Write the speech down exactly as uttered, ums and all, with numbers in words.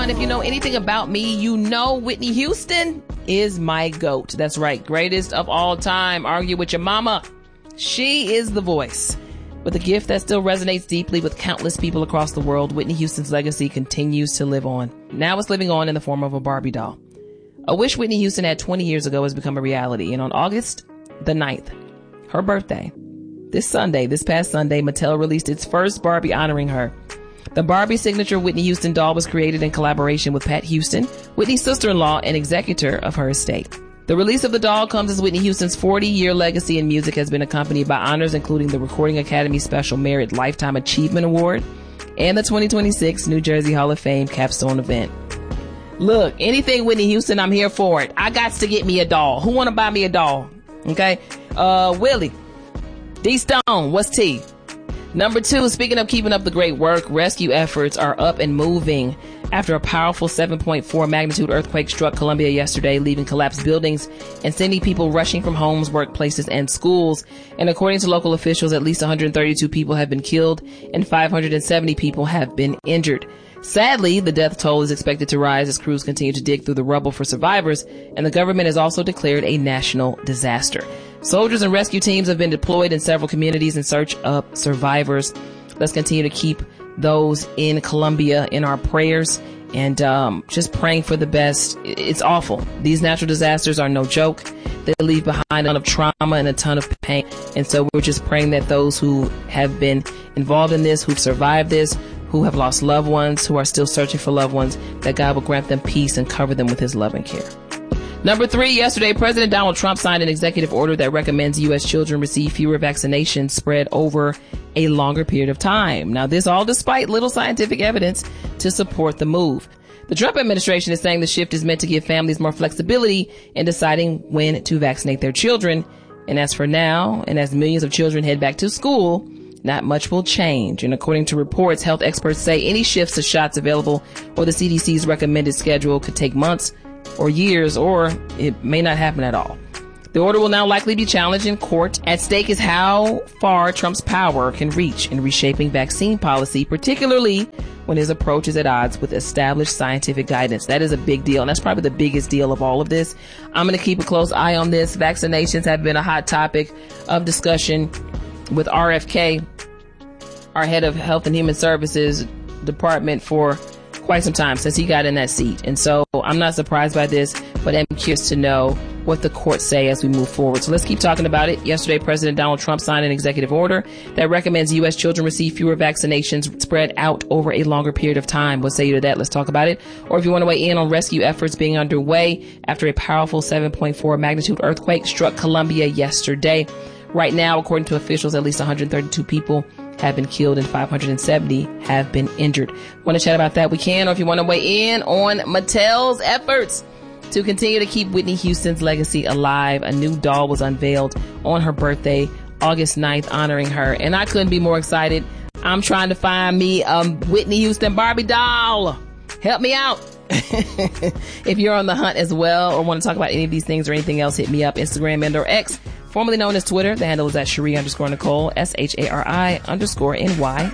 And if you know anything about me, you know Whitney Houston is my GOAT. That's right. Greatest of all time. Argue with your mama. She is the voice. With a gift that still resonates deeply with countless people across the world, Whitney Houston's legacy continues to live on. Now it's living on in the form of a Barbie doll. A wish Whitney Houston had twenty years ago has become a reality. And on August the ninth, her birthday, this Sunday, this past Sunday, Mattel released its first Barbie honoring her. The Barbie signature Whitney Houston doll was created in collaboration with Pat Houston, Whitney's sister-in-law and executor of her estate. The release of the doll comes as Whitney Houston's forty-year legacy in music has been accompanied by honors including the Recording Academy Special Merit Lifetime Achievement Award and the twenty twenty-six New Jersey Hall of Fame capstone event. Look, anything Whitney Houston, I'm here for it. I got to get me a doll. Who want to buy me a doll? Okay. Uh, Willie. D Stone, what's T? Number two, speaking of keeping up the great work, rescue efforts are up and moving after a powerful seven point four magnitude earthquake struck Colombia yesterday, leaving collapsed buildings and sending people rushing from homes, workplaces, and schools. And according to local officials, at least one hundred thirty-two people have been killed and five hundred seventy people have been injured. Sadly, the death toll is expected to rise as crews continue to dig through the rubble for survivors, and the government has also declared a national disaster. Soldiers and rescue teams have been deployed in several communities in search of survivors. Let's continue to keep those in Colombia in our prayers and um, just praying for the best. It's awful. These natural disasters are no joke. They leave behind a ton of trauma and a ton of pain. And so we're just praying that those who have been involved in this, who've survived this, who have lost loved ones, who are still searching for loved ones, that God will grant them peace and cover them with his love and care. Number three, yesterday, President Donald Trump signed an executive order that recommends U S children receive fewer vaccinations spread over a longer period of time. Now, this all despite little scientific evidence to support the move. The Trump administration is saying the shift is meant to give families more flexibility in deciding when to vaccinate their children. And as for now, and as millions of children head back to school, not much will change. And according to reports, health experts say any shifts to shots available or the C D C's recommended schedule could take months or years, or it may not happen at all. The order will now likely be challenged in court. At stake is how far Trump's power can reach in reshaping vaccine policy, particularly when his approach is at odds with established scientific guidance. That is a big deal, and that's probably the biggest deal of all of this. I'm going to keep a close eye on this. Vaccinations have been a hot topic of discussion with R F K, our head of Health and Human Services Department, for quite some time since he got in that seat. And so I'm not surprised by this, but I'm curious to know what the courts say as we move forward. So let's keep talking about it. Yesterday, President Donald Trump signed an executive order that recommends U S children receive fewer vaccinations spread out over a longer period of time. What say you to that? Let's talk about it. Or if you want to weigh in on rescue efforts being underway after a powerful seven point four magnitude earthquake struck Colombia yesterday. Right now, according to officials, at least one hundred thirty-two people have been killed and five hundred seventy have been injured. Want to chat about that? We can. Or if you want to weigh in on Mattel's efforts to continue to keep Whitney Houston's legacy alive, a new doll was unveiled on her birthday, August ninth, honoring her. And I couldn't be more excited. I'm trying to find me a Whitney Houston Barbie doll. Help me out. If you're on the hunt as well or want to talk about any of these things or anything else, hit me up, Instagram and or X, formerly known as Twitter. The handle is at Cherie underscore Nicole, S H A R I underscore N Y